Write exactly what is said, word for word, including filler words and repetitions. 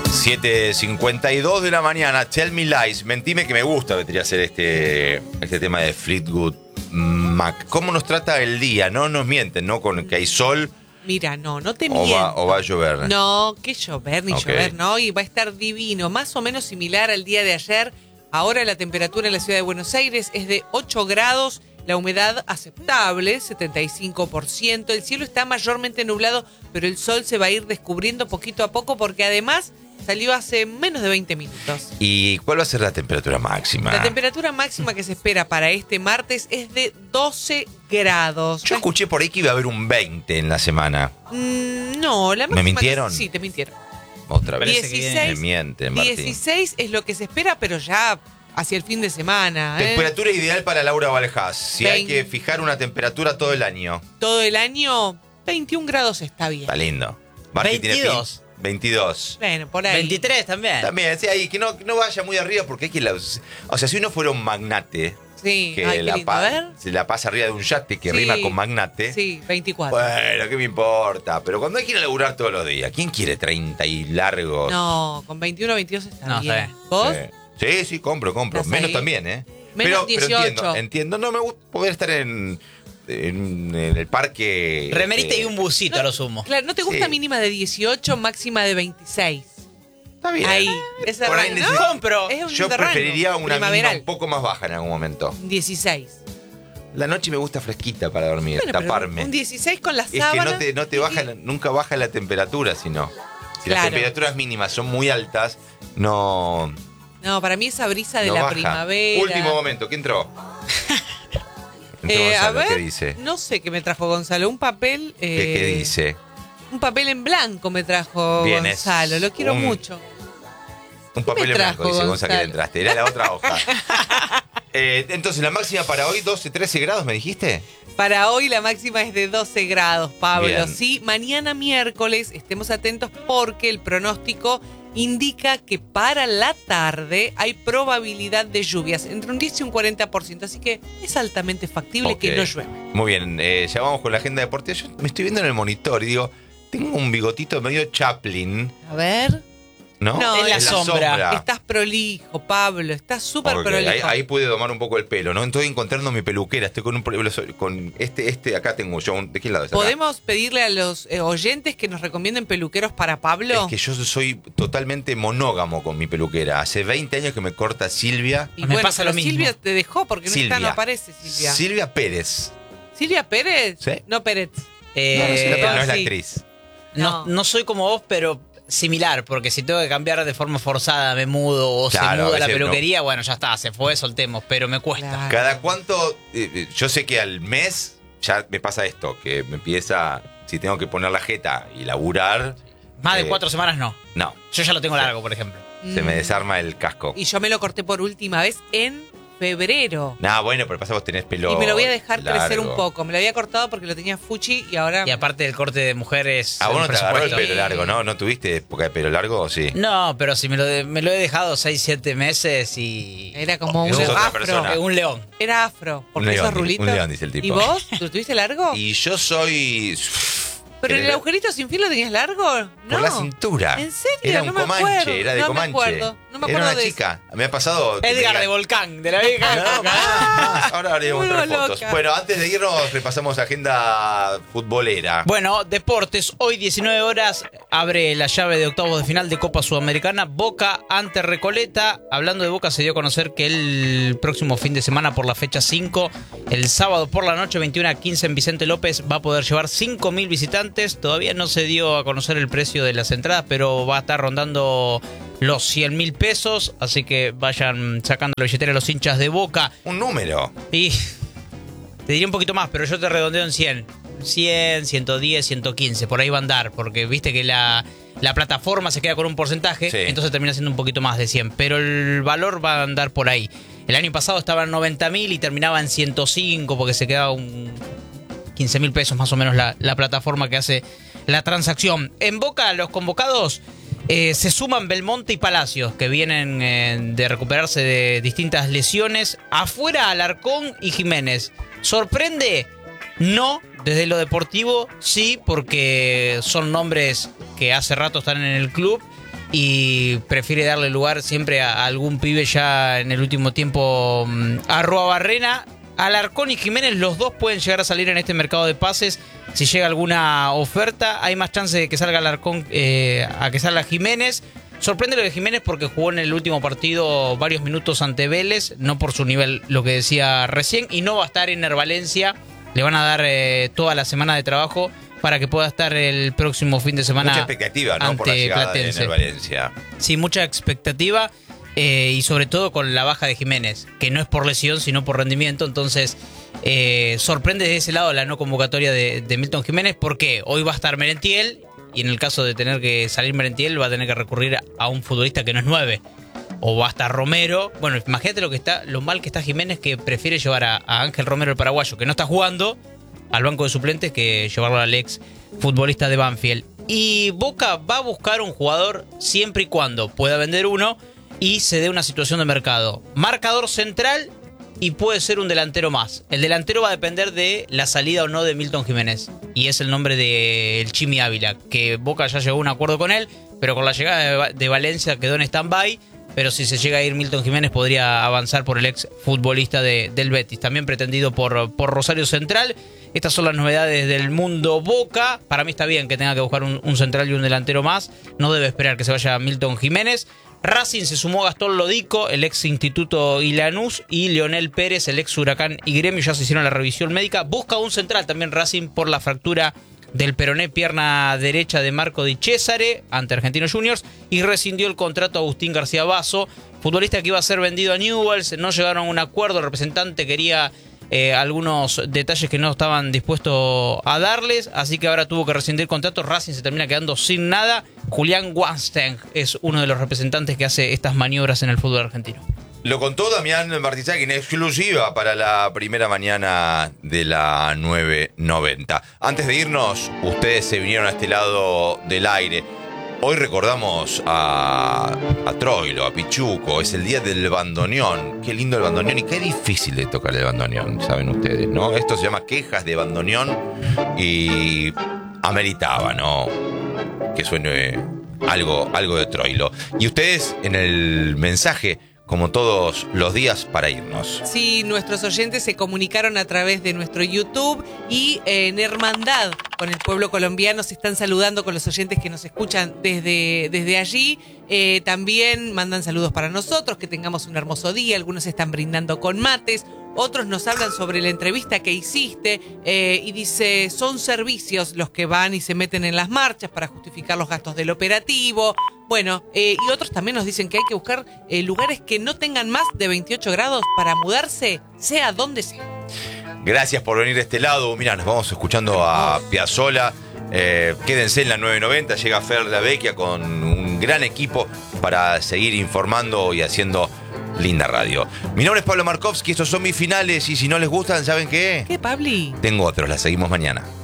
siete cincuenta y dos de la mañana, Tell Me Lies. Mentime que me gusta, vendría a ser este, este tema de Fleetwood Mac. ¿Cómo nos trata el día? No nos mienten, ¿no? Con que hay sol. Mira, no, no te o miento. Va, o va a llover. No, que llover ni Okay. llover, no. Y va a estar divino, más o menos similar al día de ayer. Ahora la temperatura en la ciudad de Buenos Aires es de ocho grados. La humedad aceptable, setenta y cinco por ciento. El cielo está mayormente nublado, pero el sol se va a ir descubriendo poquito a poco porque además salió hace menos de veinte minutos. ¿Y cuál va a ser la temperatura máxima? La temperatura máxima que se espera para este martes es de doce grados. Yo escuché por ahí que iba a haber un veinte en la semana. Mm, no, la máxima... ¿Me mintieron? Que, sí, te mintieron. Otra vez. dieciséis, me mienten, Martín. dieciséis es lo que se espera, pero ya hacia el fin de semana. ¿eh? Temperatura ideal para Laura Valejás. Si hay veinte. que fijar una temperatura todo el año. Todo el año, veintiún grados está bien. Está lindo. Martín tiene veintidós. pin- veintidós. Bueno, por ahí. veintitrés también. También, sí, ahí, que no, que no vaya muy arriba porque hay que... La, o sea, si uno fuera un magnate Sí, que ay, qué la, lindo. pa- A ver. se la pasa arriba de un yate que Sí. rima con magnate. Sí, veinticuatro. Bueno, ¿qué me importa? Pero cuando hay que ir a laburar todos los días, ¿quién quiere treinta y largos? No, con veintiuno, veintidós está No, bien. está bien. ¿Vos? Sí. Sí, sí, compro, compro. ¿Estás Menos ahí? también, ¿eh? Menos pero, pero dieciocho. entiendo, entiendo. No me gusta poder estar en, en, en el parque. Remerita eh, y un busito a lo sumo. Claro, ¿no te gusta Sí. mínima de dieciocho, máxima de veintiséis? Está bien. Ahí, ese Por ahí rango, neces- ¿no? Compro. Es un Yo lindo rango. preferiría una mínima primaveral. un poco más baja en algún momento. dieciséis. La noche me gusta fresquita para dormir, Bueno, pero taparme. un dieciséis con la Es que sábana. no te, no te baja, la- nunca baja la temperatura, sino. Si las Claro. temperaturas mínimas son muy altas, no. No, para mí esa brisa de no la baja. primavera. Último momento, ¿quién entró? Entró Eh, a Gonzalo, ver, ¿qué dice? no sé qué me trajo Gonzalo. Un papel. ¿Qué, eh, qué dice? Un papel en blanco me trajo Bien, es Gonzalo. Lo quiero un- mucho. Un papel me en trajo, blanco, dice Gonzalo, que le Gonzalo? entraste. Era la otra hoja. Eh, entonces, la máxima para hoy, doce, trece grados, ¿me dijiste? Para hoy la máxima es de doce grados, Pablo. Bien. Sí, mañana miércoles estemos atentos porque el pronóstico indica que para la tarde hay probabilidad de lluvias entre un diez y un cuarenta por ciento. Así que es altamente factible Ok. que no llueva. Muy bien, eh, ya vamos con la agenda deportiva. Yo me estoy viendo en el monitor y digo, tengo un bigotito medio Chaplin, A ver. ¿no? No, Es la es la sombra. Estás prolijo, Pablo. Estás súper Ok, prolijo. ahí, ahí pude domar un poco el pelo, ¿no? Estoy encontrando mi peluquera, estoy con un problema, con este, este, acá tengo yo, un- ¿de qué lado es acá? ¿Podemos pedirle a los eh, oyentes que nos recomienden peluqueros para Pablo? Es que yo soy totalmente monógamo con mi peluquera. Hace veinte años que me corta Silvia. Y Me bueno, pasa pero lo mismo. Silvia te dejó porque no está, Silvia. no aparece Silvia. Silvia Pérez. ¿Silvia Pérez? Sí. No, Pérez. Eh, No, no, Silvia Pérez no es la sí. actriz. no, No. no soy como vos, pero similar, porque si tengo que cambiar de forma forzada, me mudo o Claro, se a muda la veces peluquería, bueno, ya está, se fue, soltemos, pero me cuesta. Claro. ¿Cada cuánto? eh, eh, yo sé que al mes ya me pasa esto, que me empieza, si tengo que poner la jeta y laburar, Más de eh, cuatro semanas no. no, Yo ya lo tengo largo, por ejemplo. se me Mm. desarma el casco. Y yo me lo corté por última vez en febrero. Nah, bueno, pero pasa vos tenés pelo Y me lo voy a dejar crecer largo. un poco. Me lo había cortado porque lo tenía fuchi y ahora... Y aparte del corte de mujeres. A vos no te agarró el presupuesto. pelo largo, ¿no? ¿No tuviste época de pelo largo o sí? No, pero si me lo, de- me lo he dejado seis, siete meses y. Era como Eso un es otra afro. persona. Eh, un león. Era afro. Porque Un león, esos rulitos... un león, dice el tipo. ¿Y vos? ¿Lo tuviste largo? Y yo soy... ¿Pero en el Era- agujerito sin fin lo tenías largo? No. Por la cintura. ¿En serio? Era No un me comanche, acuerdo. era de No me comanche. acuerdo. No me Era acuerdo una de chica. Me ha pasado... que me Edgar digan- de Volcán, de la vieja No, época. más. Ahora haremos Muy tres loca. fotos. Bueno, antes de irnos repasamos agenda futbolera. Bueno, deportes. Hoy, diecinueve horas, abre la llave de octavos de final de Copa Sudamericana. Boca ante Recoleta. Hablando de Boca, se dio a conocer que el próximo fin de semana, por la fecha cinco, el sábado por la noche, veintiuno a quince, en Vicente López, va a poder llevar cinco mil visitantes. Todavía no se dio a conocer el precio de las entradas, pero va a estar rondando los cien mil pesos. Así que vayan sacando la billetera a los hinchas de Boca. Un número. Y te diría un poquito más, pero yo te redondeo en cien. cien, ciento diez, ciento quince, por ahí va a andar, porque viste que la, la plataforma se queda con un porcentaje, Sí. entonces termina siendo un poquito más de cien, pero el valor va a andar por ahí. El año pasado estaba en noventa mil y terminaba en ciento cinco, porque se quedaba un quince mil pesos más o menos la, la plataforma que hace la transacción. En Boca, los convocados... Eh, se suman Belmonte y Palacios, que vienen eh, de recuperarse de distintas lesiones. Afuera, Alarcón y Jiménez. ¿Sorprende? No. Desde lo deportivo, sí, porque son nombres que hace rato están en el club. y prefiere darle lugar siempre a algún pibe ya en el último tiempo. A Arruabarrena, Alarcón y Jiménez, los dos pueden llegar a salir en este mercado de pases. Si llega alguna oferta, hay más chance de que salga Alarcón eh, a que salga Jiménez. Sorprende lo de Jiménez porque jugó en el último partido varios minutos ante Vélez, no por su nivel, lo que decía recién, y no va a estar en Valencia. Le van a dar eh, toda la semana de trabajo para que pueda estar el próximo fin de semana. Mucha expectativa, ¿no? Por la ante llegada Platense. de Valencia. Sí, mucha expectativa eh, y sobre todo con la baja de Jiménez, que no es por lesión, sino por rendimiento. Entonces, eh, sorprende de ese lado la no convocatoria de, de Milton Jiménez, porque hoy va a estar Merentiel y en el caso de tener que salir Merentiel va a tener que recurrir a un futbolista que no es nueve. O va a estar Romero. Bueno, imagínate lo que está, lo mal que está Jiménez, que prefiere llevar a, a Ángel Romero, el paraguayo, que no está jugando, al banco de suplentes, que llevarlo al ex futbolista de Banfield. Y Boca va a buscar un jugador siempre y cuando pueda vender uno y se dé una situación de mercado. Marcador central y puede ser un delantero más. El delantero va a depender de la salida o no de Milton Jiménez. Y es el nombre de el Chimi Ávila, que Boca ya llegó a un acuerdo con él, pero con la llegada de, de Valencia quedó en stand-by. Pero si se llega a ir Milton Jiménez, podría avanzar por el ex futbolista de, del Betis, también pretendido por, por Rosario Central. Estas son las novedades del mundo Boca. Para mí está bien que tenga que buscar un, un central y un delantero más. No debe esperar que se vaya Milton Jiménez. Racing se sumó Gastón Lodico, el ex Instituto y Lanús, y Leonel Pérez, el ex Huracán y Gremio. Ya se hicieron la revisión médica. Busca un central también Racing por la fractura del peroné, pierna derecha de Marco Di Cesare ante Argentinos Juniors, y rescindió el contrato a Agustín García Basso, futbolista que iba a ser vendido a Newell's. No llegaron a un acuerdo, el representante quería eh, algunos detalles que no estaban dispuestos a darles, así que ahora tuvo que rescindir el contrato. Racing se termina quedando sin nada. Julián Wanstein es uno de los representantes que hace estas maniobras en el fútbol argentino. Lo contó Damián Martizak en exclusiva para la primera mañana de la nueve noventa. Antes de irnos, ustedes se vinieron a este lado del aire. Hoy recordamos a, a Troilo, a Pichuco. Es el día del bandoneón. Qué lindo el bandoneón y qué difícil de tocar el bandoneón, saben ustedes, ¿no? Esto se llama quejas de bandoneón y ameritaba, ¿no? Que suene algo, algo de Troilo. Y ustedes en el mensaje, como todos los días, para irnos. Sí, nuestros oyentes se comunicaron a través de nuestro YouTube y eh, en hermandad con el pueblo colombiano se están saludando con los oyentes que nos escuchan desde, desde allí. Eh, también mandan saludos para nosotros, que tengamos un hermoso día. Algunos están brindando con mates. Otros nos hablan sobre la entrevista que hiciste eh, y dice, son servicios los que van y se meten en las marchas para justificar los gastos del operativo. Bueno, eh, y otros también nos dicen que hay que buscar eh, lugares que no tengan más de veintiocho grados para mudarse, sea donde sea. Gracias por venir de este lado. Mira, nos vamos escuchando a Piazzolla. Eh, quédense en la nueve noventa, llega Fer La Vecchia con un gran equipo para seguir informando y haciendo linda radio. Mi nombre es Pablo Markovsky, estos son mis finales y si no les gustan, ¿saben qué? ¿Qué, Pabli? Tengo otros, la seguimos mañana.